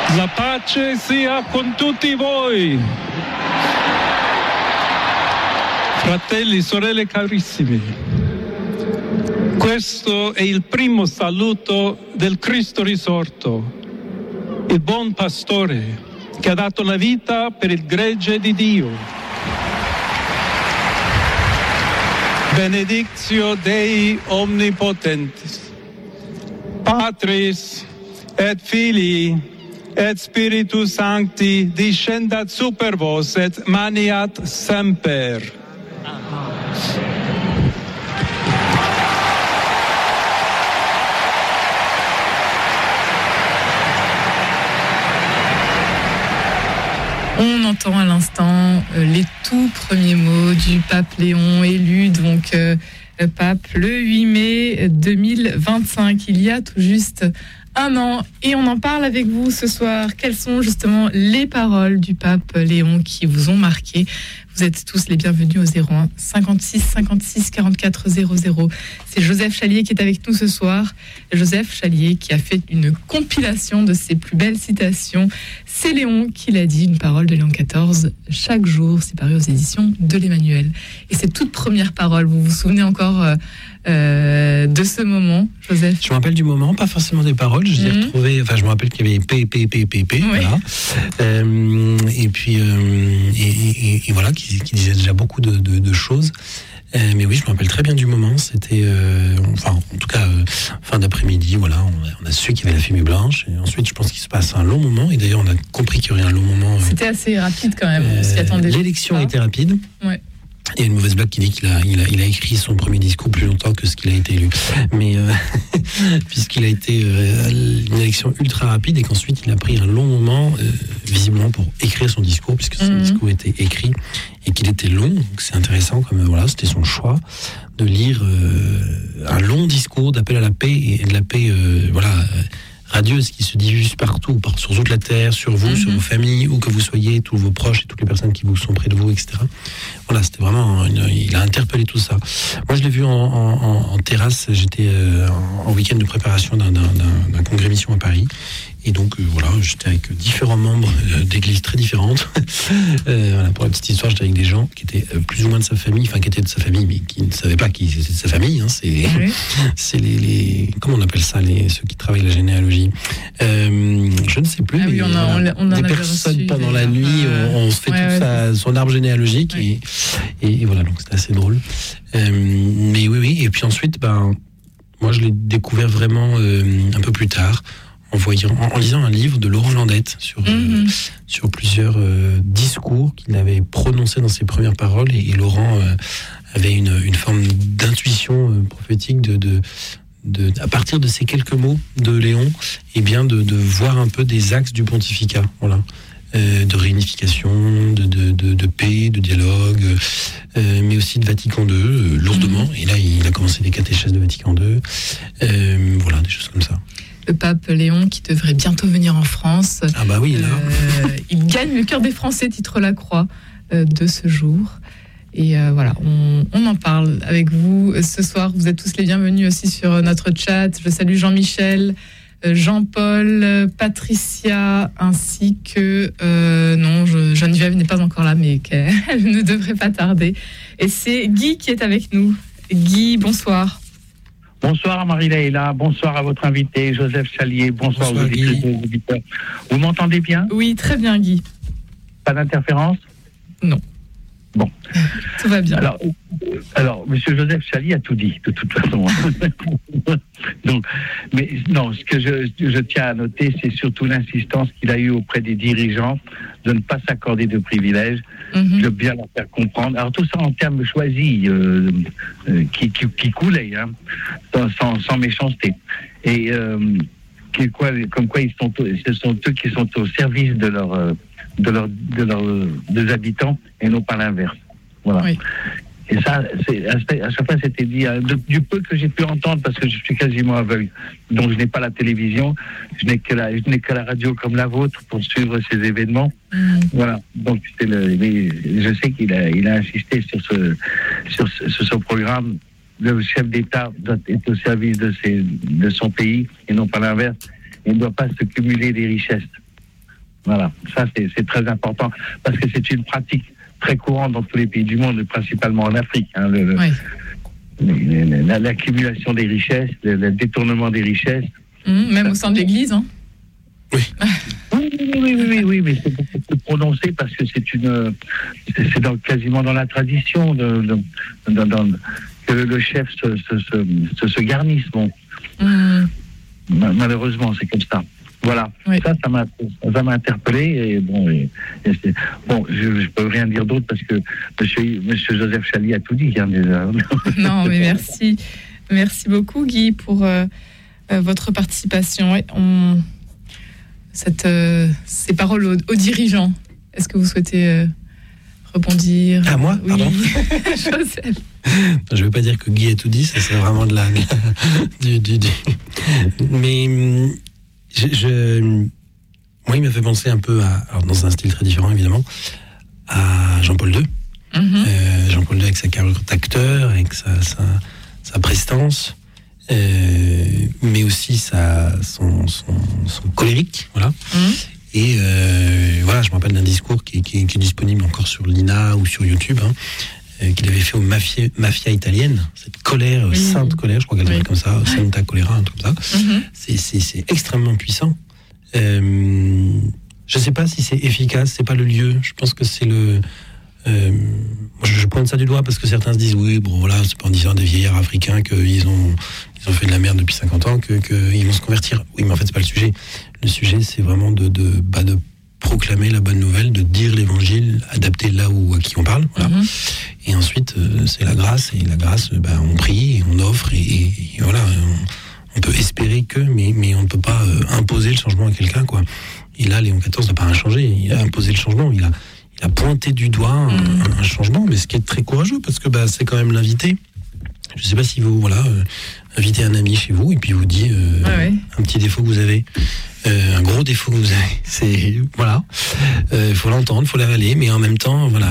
La pace sia con tutti voi. Fratelli, sorelle carissimi, questo è il primo saluto del Cristo risorto, il buon pastore che ha dato la vita per il gregge di Dio. Benedictio Dei Omnipotentis, Patris et Filii et Spiritus Sancti discendat super vos et maniat semper. On entend à l'instant les tout premiers mots du pape Léon, élu donc pape le 8 mai 2025, il y a tout juste un an. Et on en parle avec vous ce soir. Quelles sont justement les paroles du pape Léon qui vous ont marqué ? Vous êtes tous les bienvenus au 01 56 56 44 00. C'est Joseph Chalier qui est avec nous ce soir. Joseph Chalier qui a fait une compilation de ses plus belles citations. C'est Léon qui l'a dit, une parole de Léon XIV chaque jour. C'est paru aux éditions de l'Emmanuel. Et cette toute première parole, vous vous souvenez encore de ce moment, Joseph? Je me rappelle du moment, pas forcément des paroles. Je les ai retrouvées. Enfin, je me rappelle qu'il y avait P. Voilà. Et puis et voilà, qui disait déjà beaucoup de choses. Mais oui, je me rappelle très bien du moment. C'était, en tout cas, fin d'après-midi. Voilà, on a su qu'il y avait la fumée blanche. Et ensuite, je pense qu'il se passe un long moment. Et d'ailleurs, on a compris qu'il y aurait un long moment. C'était assez rapide quand même. On s'y attendait. L'élection a été rapide. Ouais. Il y a une mauvaise blague qui dit qu'il a écrit son premier discours plus longtemps que ce qu'il a été élu. Mais puisqu'il a été une élection ultra rapide et qu'ensuite il a pris un long moment, visiblement pour écrire son discours, puisque son discours était écrit et qu'il était long. Donc c'est intéressant, comme voilà, c'était son choix de lire un long discours d'appel à la paix et de la paix, radieuse qui se diffuse partout, sur toute la terre, sur vous, sur vos familles, où que vous soyez, tous vos proches et toutes les personnes qui vous sont près de vous, etc. Voilà, c'était vraiment, il a interpellé tout ça. Moi, je l'ai vu en terrasse. J'étais en week-end de préparation d'un congrès mission à Paris. Et donc, voilà, j'étais avec différents membres d'églises très différentes. Voilà, pour la petite histoire, j'étais avec des gens qui étaient plus ou moins de sa famille, enfin, qui étaient de sa famille, mais qui ne savaient pas qui c'était de sa famille. Hein. C'est les comment on appelle ça, ceux qui travaillent la généalogie. Je ne sais plus. Ah oui, on des personnes pendant la nuit, on se fait son arbre généalogique et voilà, donc c'était assez drôle. Mais oui. Et puis ensuite, moi, je l'ai découvert vraiment un peu plus tard. En lisant un livre de Laurent Landette sur plusieurs discours qu'il avait prononcés dans ses premières paroles, et Laurent avait une forme d'intuition prophétique à partir de ces quelques mots de Léon, et bien de voir un peu des axes du pontificat, voilà, de réunification, de paix, de dialogue, mais aussi de Vatican II, lourdement. Et là, il a commencé des catéchèses de Vatican II, voilà, des choses comme ça. Le pape Léon qui devrait bientôt venir en France. Ah bah oui, là. Il gagne le cœur des Français, titre la croix de ce jour. Et voilà, on en parle avec vous ce soir. Vous êtes tous les bienvenus aussi sur notre chat. Je salue Jean-Michel, Jean-Paul, Patricia, ainsi que... Geneviève n'est pas encore là, mais qu'elle ne devrait pas tarder. Et c'est Guy qui est avec nous. Guy, bonsoir. Bonsoir Marie-Leila, bonsoir à votre invité Joseph Chalier, bonsoir aux auditeurs. Vous m'entendez bien ? Oui, très bien Guy. Pas d'interférence ? Non. Bon. Tout va bien. Alors, Monsieur Joseph Chalier a tout dit, de toute façon. Donc, mais non, ce que je tiens à noter, c'est surtout l'insistance qu'il a eue auprès des dirigeants de ne pas s'accorder de privilèges, de bien leur faire comprendre. Alors tout ça en termes choisis, qui coulaient, hein, sans méchanceté. Et comme quoi ce sont eux qui sont au service de des habitants et non pas l'inverse. Voilà. Oui. Et ça, à chaque fois, c'était dit, du peu que j'ai pu entendre, parce que je suis quasiment aveugle, donc je n'ai pas la télévision, je n'ai que la radio comme la vôtre pour suivre ces événements. Voilà. Donc, je sais qu'il a insisté sur ce programme. Le chef d'État doit être au service de son pays et non pas l'inverse. Il ne doit pas se cumuler des richesses. Voilà, ça c'est très important parce que c'est une pratique très courante dans tous les pays du monde, principalement en Afrique. Hein, l'accumulation des richesses, le détournement des richesses. Même au sein de l'Église, hein. Oui, mais c'est beaucoup plus prononcé parce que c'est quasiment dans la tradition que le chef se garnisse. Bon. Malheureusement, c'est comme ça. Voilà, oui. Ça m'a interpellé et je peux rien dire d'autre parce que Monsieur Joseph Chali a tout dit déjà. Non, mais merci beaucoup Guy pour votre participation. Ces paroles aux dirigeants. Est-ce que vous souhaitez rebondir? À moi? Oui. Pardon. Joseph. Je ne veux pas dire que Guy a tout dit, ça c'est vraiment de la mais moi il m'a fait penser un peu alors dans un style très différent évidemment, à Jean-Paul II. Jean-Paul II avec sa carrure d'acteur, avec sa prestance. Mais aussi son colérique, voilà. Et voilà, je me rappelle d'un discours qui est disponible encore sur l'INA ou sur YouTube, qu'il avait fait aux mafia italienne, cette colère, sainte colère, je crois qu'elle s'appelle comme ça, Santa Colera, un truc comme ça. C'est extrêmement puissant. Je ne sais pas si c'est efficace, c'est pas le lieu. Je pense que c'est le. Je pointe ça du doigt parce que certains se disent oui, bon voilà, c'est pas en disant des vieillards africains qu'ils ont fait de la merde depuis 50 ans qu'ils vont se convertir. Oui, mais en fait c'est pas le sujet. Le sujet c'est vraiment de proclamer la bonne nouvelle, de dire l'évangile adapté là où à qui on parle. Voilà. Et ensuite c'est la grâce, et la grâce on prie et on offre et voilà, on peut espérer que, mais on ne peut pas imposer le changement à quelqu'un, quoi. Et là Léon XIV n'a pas rien changé, il a imposé le changement, il a pointé du doigt un changement, mais ce qui est très courageux, parce que c'est quand même l'invité. Je ne sais pas si vous invitez un ami chez vous et puis vous dit un petit défaut que vous avez, un gros défaut que vous avez. C'est voilà, faut l'entendre, il faut l'avaler, mais en même temps, voilà,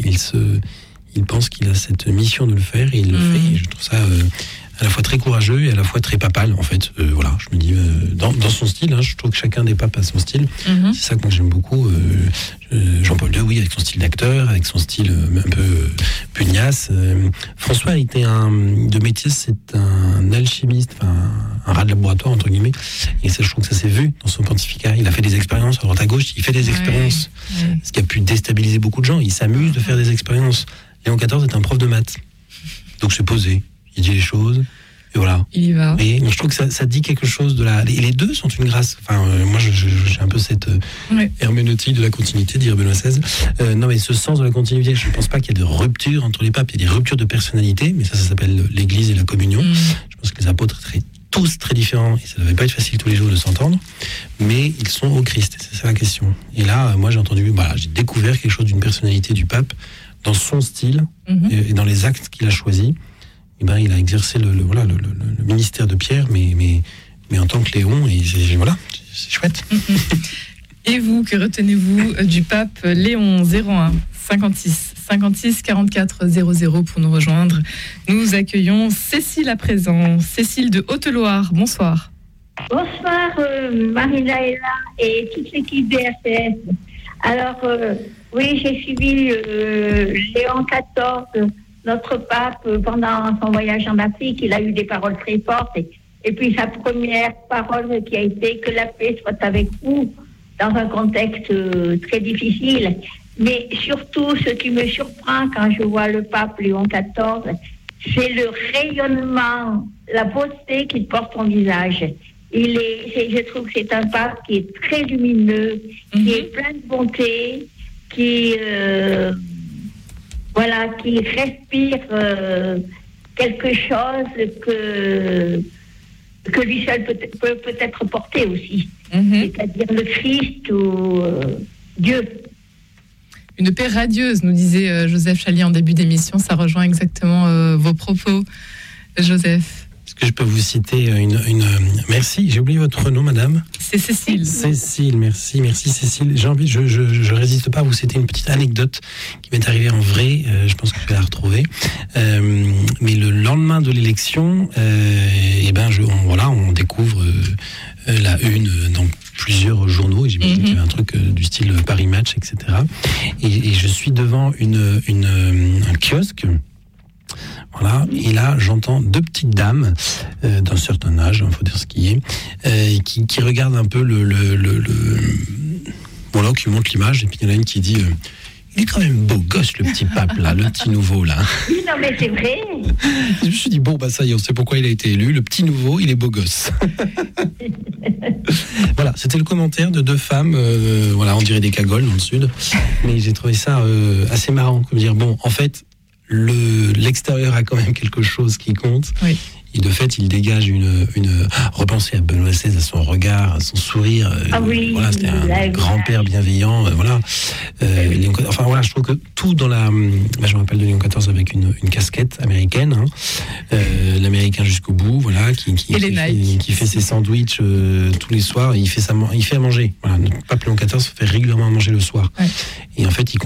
il pense qu'il a cette mission de le faire et il le fait. Et je trouve ça à la fois très courageux et à la fois très papal, en fait. Voilà, je me dis, dans son style, je trouve que chacun des papes a son style. C'est ça que moi j'aime beaucoup. Jean-Paul II, oui, avec son style d'acteur, avec son style un peu pugnace. François était de métier, c'est un alchimiste, un rat de laboratoire, entre guillemets. Et ça, je trouve que ça s'est vu dans son pontificat. Il a fait des expériences à droite à gauche, il fait des expériences. Ce qui a pu déstabiliser beaucoup de gens. Il s'amuse de faire des expériences. Léon XIV est un prof de maths. Donc c'est posé. Il dit les choses, et voilà. Il y va. Et je trouve que ça dit quelque chose de la. Et les deux sont une grâce. Enfin, moi, j'ai un peu cette herméneutique de la continuité, dire Benoît XVI. Non, mais ce sens de la continuité, je ne pense pas qu'il y ait de rupture entre les papes. Il y a des ruptures de personnalité, mais ça s'appelle l'Église et la communion. Je pense que les apôtres étaient tous très différents, et ça ne devait pas être facile tous les jours de s'entendre, mais ils sont au Christ, c'est ça la question. Et là, moi, j'ai découvert quelque chose d'une personnalité du pape dans son style et dans les actes qu'il a choisis. Il a exercé le ministère de Pierre, mais en tant que Léon, et c'est chouette. Et vous, que retenez-vous du pape Léon? 01 56 44 00 pour nous rejoindre. Nous accueillons Cécile à présent. Cécile de Haute-Loire, bonsoir. Bonsoir Marie-Laëla et toute l'équipe BFF. Alors, oui, j'ai suivi Léon XIV, notre pape, pendant son voyage en Afrique. Il a eu des paroles très fortes. Et puis sa première parole qui a été « Que la paix soit avec vous » dans un contexte très difficile. Mais surtout, ce qui me surprend quand je vois le pape Léon XIV, c'est le rayonnement, la beauté qu'il porte en visage. Je trouve que c'est un pape qui est très lumineux, qui est plein de bonté, qui respire quelque chose que lui seul peut peut-être porter aussi. C'est-à-dire le Christ ou Dieu. Une paix radieuse, nous disait Joseph Chali en début d'émission. Ça rejoint exactement vos propos, Joseph. Est-ce que je peux vous citer une... Merci, j'ai oublié votre nom, madame. C'est Cécile. Cécile, merci Cécile. J'ai envie, je résiste pas à vous citer une petite anecdote qui m'est arrivée en vrai. Je pense que je vais la retrouver. Mais le lendemain de l'élection, on découvre la une dans plusieurs journaux, et j'imagine qu'il y avait un truc du style Paris Match, etc. Et je suis devant un kiosque. Voilà, et là j'entends deux petites dames d'un certain âge, il faut dire ce qui est, qui regardent un peu voilà, qui montrent l'image, et puis il y en a une qui dit il est quand même beau gosse le petit pape là, le petit nouveau là. Oui, non mais c'est vrai. Je me suis dit bon bah ça y est, on sait pourquoi il a été élu, le petit nouveau il est beau gosse. Voilà, c'était le commentaire de deux femmes, voilà, on dirait des cagoles dans le sud, mais j'ai trouvé ça assez marrant, comme dire bon en fait l'extérieur a quand même quelque chose qui compte. Oui. Et de fait, il dégage une repensez à Benoît XVI, à son regard, à son sourire. Oui, voilà, c'était un grand-père bienveillant. Voilà. Enfin voilà, je trouve que tout dans là, je me rappelle de Léon XIV avec une casquette américaine, hein, l'américain jusqu'au bout, voilà, qui fait ses sandwichs tous les soirs. Il fait à manger. Voilà, notre pape Léon XIV fait régulièrement à manger le soir. Ouais. Et en fait, il